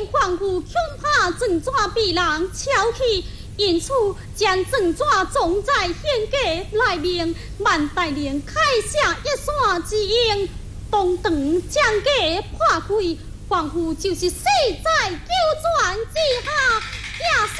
皇父恐怕正纸被人抄去，因此将正纸装在献给来年，万代年开下一线之应，当堂将家破开，皇父就是死在九泉之下。